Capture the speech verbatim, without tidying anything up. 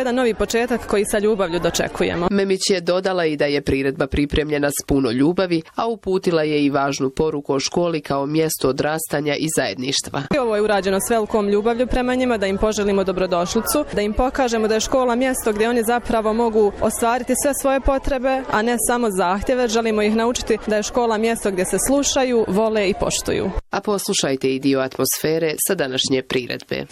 jedan novi početak koji sa ljubavlju dočekujemo. Memić je dodala i da je priredba pripremljena s puno ljubavi, a uputila je i važnu poruku o školi kao mjesto odrastanja i zajedništva. Ovo je urađeno s velikom ljubavlju prema njima, da im poželimo dobrodošlicu, da im pokažemo da je škola mjesto gdje oni zapravo mogu ostvariti sve svoje potrebe, a ne samo zahtjeve. Želimo ih naučiti da je škola mjesto gdje se slušaju, vole i poštuju. A poslušajte i dio atmosfere sa današnje priredbe.